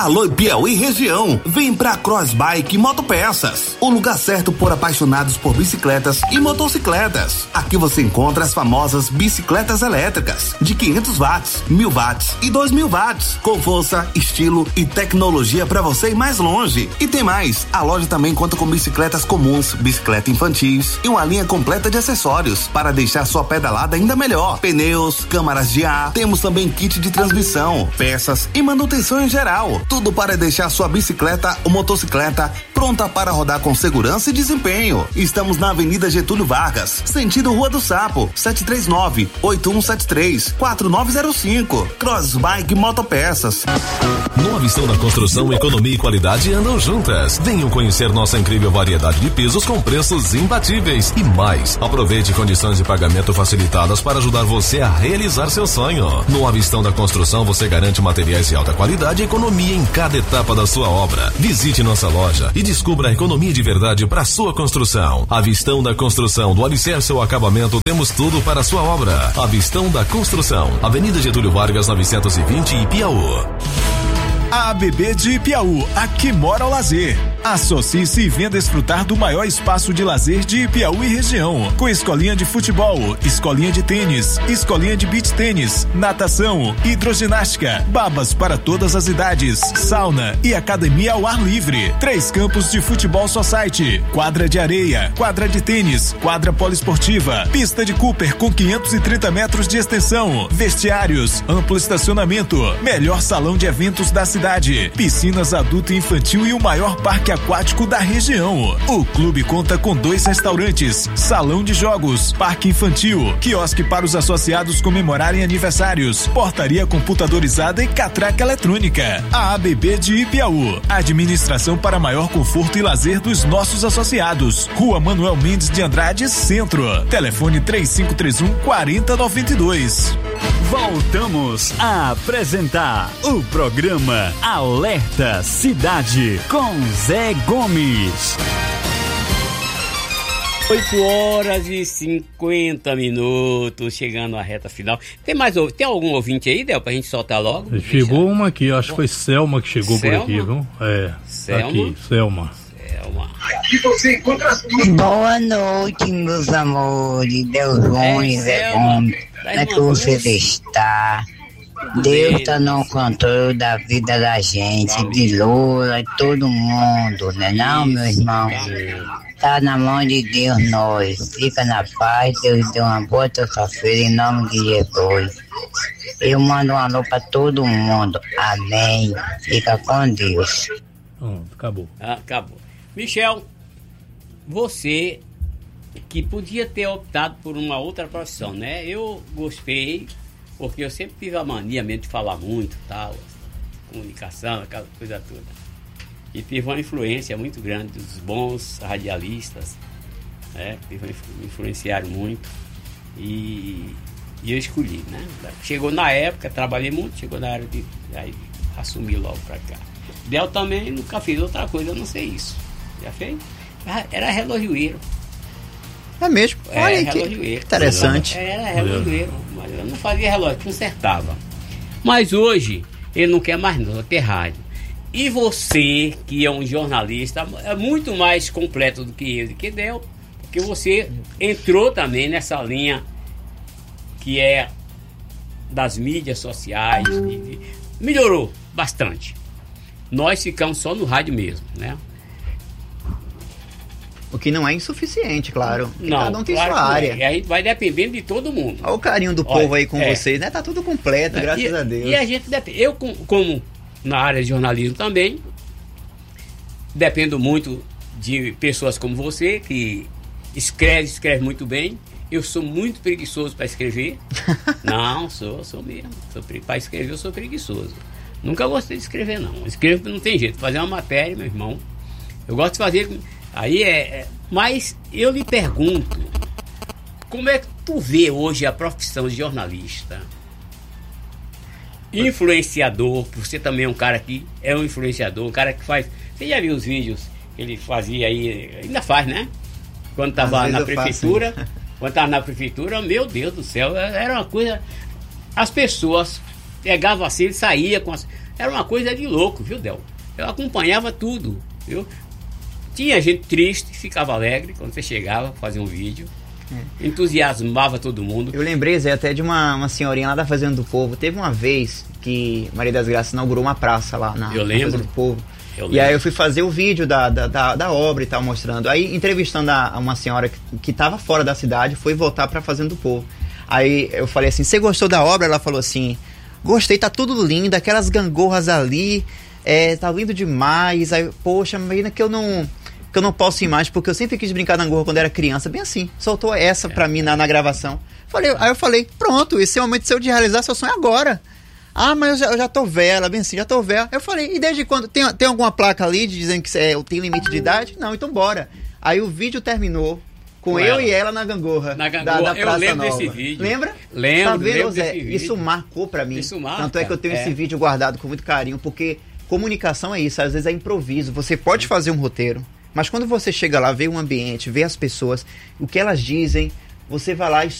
Alô Piauí região, vem pra Cross Bike Motopeças, o lugar certo por apaixonados por bicicletas e motocicletas. Aqui você encontra as famosas bicicletas elétricas de 500 watts, 1000 watts e 2000 watts, com força, estilo e tecnologia para você ir mais longe. E tem mais, a loja também conta com bicicletas comuns, bicicleta infantis e uma linha completa de acessórios para deixar sua pedalada ainda melhor. Pneus, câmaras de ar, temos também kit de transmissão, peças e manutenção em geral. Tudo para deixar sua bicicleta ou motocicleta pronta para rodar com segurança e desempenho. Estamos na Avenida Getúlio Vargas, sentido Rua do Sapo, 739-8173-4905. Cross Bike Motopeças. No Avistão da Construção, economia e qualidade andam juntas. Venham conhecer nossa incrível variedade de pisos com preços imbatíveis. E mais, aproveite condições de pagamento facilitadas para ajudar você a realizar seu sonho. No Avistão da Construção, você garante materiais de alta qualidade e economia em cada etapa da sua obra. Visite nossa loja e descubra a economia de verdade para sua construção. Avistão da Construção, do alicerce ao acabamento, temos tudo para a sua obra. Avistão da Construção, Avenida Getúlio Vargas 920, Ipiaú. A ABB de Ipiaú, aqui mora o lazer. Associe-se e venha desfrutar do maior espaço de lazer de Ipiaú e região, com escolinha de futebol, escolinha de tênis, escolinha de beach tênis, natação, hidroginástica, babas para todas as idades, sauna e academia ao ar livre. 3 campos de futebol society, quadra de areia, quadra de tênis, quadra poliesportiva, pista de Cooper com 530 metros de extensão, vestiários, amplo estacionamento, melhor salão de eventos da cidade, piscinas adulto e infantil e o maior parque aquático da região. O clube conta com 2 restaurantes, salão de jogos, parque infantil, quiosque para os associados comemorarem aniversários, portaria computadorizada e catraca eletrônica. A ABB de Ipiaú, administração para maior conforto e lazer dos nossos associados. Rua Manuel Mendes de Andrade, Centro. Telefone 3531-4092. Voltamos a apresentar o programa Alerta Cidade com Zé Gomes. 8h50, chegando à reta final. Tem algum ouvinte aí, Del, pra gente soltar logo? Chegou uma aqui, acho que foi Selma que chegou por aqui, viu? Selma? Aqui, Selma. Aqui você encontra tudo. Boa noite, meus amores. Deus ruim, Zé Gomes. Como é que você está? Deus está no controle da vida da gente, de Lula, de todo mundo, né não, meu irmão? Tá na mão de Deus nós. Fica na paz, Deus dê uma boa terça-feira em nome de Jesus. Eu mando um alô para todo mundo. Amém. Fica com Deus. Acabou. Acabou. Michel, você que podia ter optado por uma outra profissão, né? Eu gostei, porque eu sempre tive a mania mesmo de falar muito, tal, comunicação, aquela coisa toda. E tive uma influência muito grande dos bons radialistas, né? Me influenciaram muito e eu escolhi, né? Chegou na época, trabalhei muito, chegou na hora de aí, assumir logo pra cá. Del também nunca fiz outra coisa, a não sei isso. Já fez? Era relojoeiro. É mesmo? Olha que interessante. Era relojoeiro, mas eu não fazia relógio, consertava. Mas hoje, ele não quer mais não, ter rádio. E você, que é um jornalista, é muito mais completo do que ele, que Del, porque você entrou também nessa linha que é das mídias sociais, melhorou bastante. Nós ficamos só no rádio mesmo, né? O que não é insuficiente, claro. Não, cada um tem claro sua área. E a gente vai dependendo de todo mundo. Olha o carinho do povo aí com vocês, né? Tá tudo completo, graças a Deus. E a gente depende. Eu, como na área de jornalismo também, dependo muito de pessoas como você, que escreve muito bem. Eu sou muito preguiçoso para escrever. Não, sou mesmo. Para escrever eu sou preguiçoso. Nunca gostei de escrever, não. Escrevo não tem jeito. Fazer uma matéria, meu irmão. Eu gosto de fazer. Aí mas eu lhe pergunto, como é que tu vê hoje a profissão de jornalista? Influenciador, você também é um cara que é um influenciador, um cara que faz. Você já viu os vídeos que ele fazia aí, ainda faz, né? Quando estava na prefeitura, meu Deus do céu, era uma coisa. As pessoas Pegava assim, ele saía com as... Era uma coisa de louco, viu, Del? Eu acompanhava tudo, viu? Tinha gente triste, ficava alegre quando você chegava, fazia um vídeo. Entusiasmava todo mundo. Eu lembrei, Zé, até de uma senhorinha lá da Fazenda do Povo. Teve uma vez que Maria das Graças inaugurou uma praça lá na Fazenda do Povo. E aí eu fui fazer o vídeo da obra e tal, mostrando. Aí entrevistando uma senhora que tava fora da cidade, foi voltar pra Fazenda do Povo. Aí eu falei assim, você gostou da obra? Ela falou assim, gostei, tá tudo lindo, aquelas gangorras ali, tá lindo demais. Aí, poxa, imagina que eu não posso ir mais, porque eu sempre quis brincar na gangorra quando era criança, bem assim, soltou essa pra mim na gravação. Aí eu falei, pronto, esse é o momento seu de realizar seu sonho agora. Ah, mas eu já tô velha, bem assim, já tô velha. Eu falei, e desde quando? Tem alguma placa ali dizendo que tem limite de idade? Não, então bora. Aí o vídeo terminou com eu e ela na gangorra. Da Praça eu lembro Nova. desse vídeo. Lembra? Lembro, tá vendo, lembro Zé? desse vídeo. Isso marcou pra mim. Isso marca. Tanto é que eu tenho esse vídeo guardado com muito carinho, porque comunicação é isso, às vezes é improviso. Você pode fazer um roteiro, mas quando você chega lá, vê o ambiente, vê as pessoas, o que elas dizem, você vai lá e